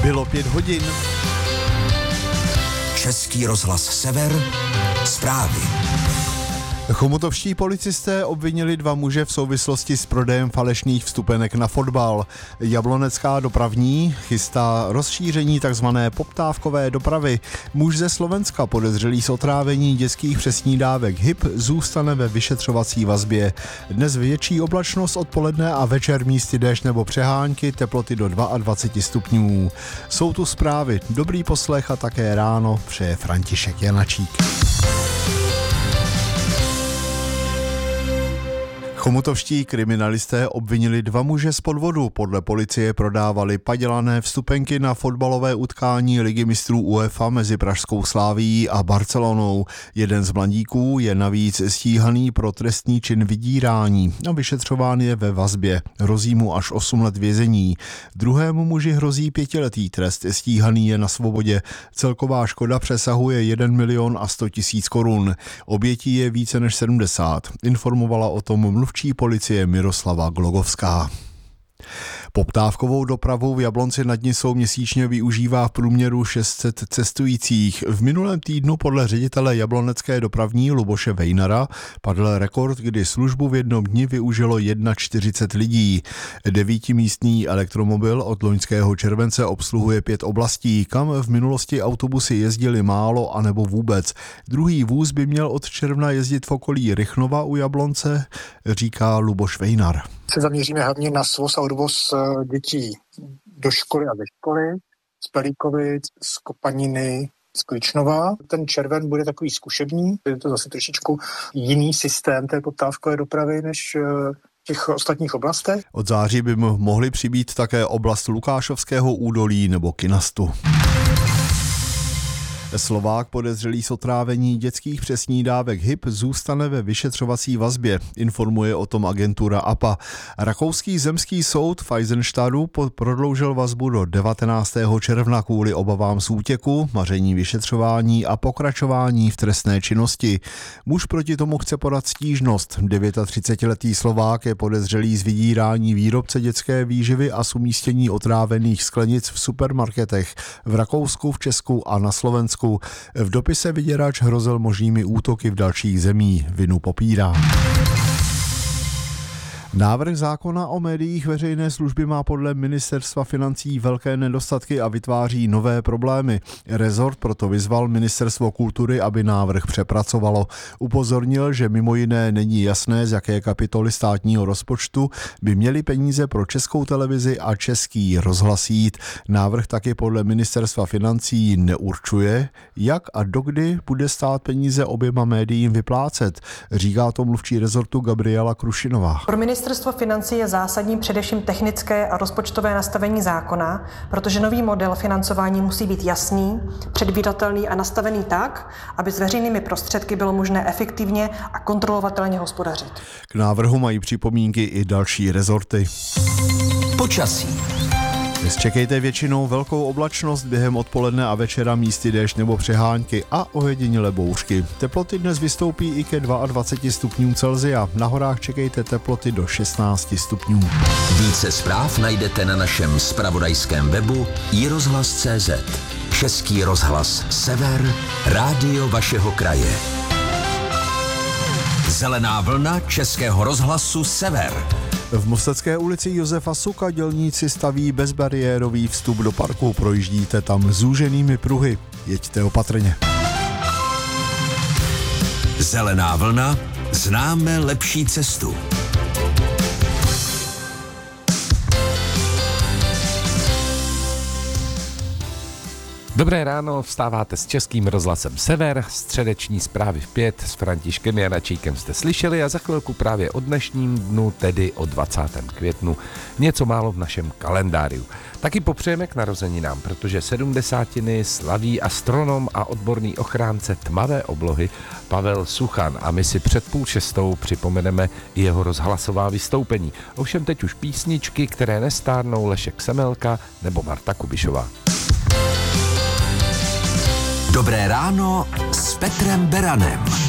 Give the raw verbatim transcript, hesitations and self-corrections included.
Bylo pět hodin. Český rozhlas Sever, zprávy. Chomutovští policisté obvinili dva muže v souvislosti s prodejem falešných vstupenek na fotbal. Jablonecká dopravní chystá rozšíření tzv. Poptávkové dopravy. Muž ze Slovenska podezřelý z otrávení dětských přesní dávek H I P zůstane ve vyšetřovací vazbě. Dnes větší oblačnost odpoledne a večer místy déšť nebo přehánky, teploty do dvacet dva stupňů. Jsou tu zprávy. Dobrý poslech a také ráno přeje František Janačík. Chomutovští kriminalisté obvinili dva muže z podvodu. Podle policie prodávali padělané vstupenky na fotbalové utkání Ligy mistrů UEFA mezi pražskou Slavií a Barcelonou. Jeden z mladíků je navíc stíhaný pro trestný čin vydírání a vyšetřován je ve vazbě. Hrozí mu až osm let vězení. Druhému muži hrozí pětiletý trest. Stíhaný je na svobodě. Celková škoda přesahuje jeden milion a sto tisíc korun. Obětí je více než sedmdesát. Informovala o tom mluvčí policie Miroslava Glogovská. Poptávkovou dopravu v Jablonci nad Nisou měsíčně využívá v průměru šest set cestujících. V minulém týdnu podle ředitele jablonecké dopravní Luboše Vejnara padl rekord, kdy službu v jednom dni využilo čtyřicet jedna lidí. Devítimístný elektromobil od loňského července obsluhuje pět oblastí, kam v minulosti autobusy jezdily málo anebo vůbec. Druhý vůz by měl od června jezdit v okolí Rychnova u Jablonce, říká Luboš Vejnar. Se zaměříme hlavně na svoz a odvoz dětí do školy a ze školy, z Pelíkovic, z Kopaniny, z Kličnova. Ten červen bude takový zkušební, je to zase trošičku jiný systém té poptávkové dopravy než v těch ostatních oblastech. Od září by mohly přibýt také oblast Lukášovského údolí nebo Kynastu. Slovák podezřelý z otrávení dětských přesní dávek H I P zůstane ve vyšetřovací vazbě, informuje o tom agentura A P A. Rakouský zemský soud v Eisenstadu prodloužil vazbu do devatenáctého června kvůli obavám z útěku, maření vyšetřování a pokračování v trestné činnosti. Muž proti tomu chce podat stížnost. třicetidevětiletý Slovák je podezřelý z vydírání výrobce dětské výživy a z umístění otrávených sklenic v supermarketech v Rakousku, v Česku a na Slovensku. V dopise vyděrač hrozil možnými útoky v dalších zemích. Vinu popírá. Návrh zákona o médiích veřejné služby má podle ministerstva financí velké nedostatky a vytváří nové problémy. Rezort proto vyzval ministerstvo kultury, aby návrh přepracovalo. Upozornil, že mimo jiné není jasné, z jaké kapitoly státního rozpočtu by měly peníze pro Českou televizi a Český rozhlas jít. Návrh taky podle ministerstva financí neurčuje, jak a dokdy bude stát peníze oběma médiím vyplácet, říká to mluvčí rezortu Gabriela Krušinová. Ministerstvo financí je zásadní především technické a rozpočtové nastavení zákona, protože nový model financování musí být jasný, předvídatelný a nastavený tak, aby s veřejnými prostředky bylo možné efektivně a kontrolovatelně hospodařit. K návrhu mají připomínky i další rezorty. Počasí. Dnes čekejte většinou velkou oblačnost, během odpoledne a večera místy déšť nebo přehánky a ojedinělé bouřky. Teploty dnes vystoupí i ke dvaceti dvěma stupňům Celsia. Na horách čekejte teploty do šestnáct stupňů. Více zpráv najdete na našem zpravodajském webu i rozhlas tečka cé zet. Český rozhlas Sever, rádio vašeho kraje. Zelená vlna Českého rozhlasu Sever. V Mostecké ulici Josefa Suka dělníci staví bezbariérový vstup do parku. Projíždíte tam zúženými pruhy. Jeďte opatrně. Zelená vlna, známe lepší cestu. Dobré ráno, vstáváte s Českým rozhlasem Sever, středeční zprávy v pět s Františkem Janačíkem jste slyšeli a za chvilku právě o dnešním dnu, tedy o dvacátém květnu, něco málo v našem kalendáriu. Taky popřejeme k narozeninám, protože sedmdesátiny slaví astronom a odborný ochránce tmavé oblohy Pavel Suchan a my si před půl šestou připomeneme i jeho rozhlasová vystoupení. Ovšem teď už písničky, které nestárnou, Lešek Semelka nebo Marta Kubišová. Dobré ráno s Petrem Beranem.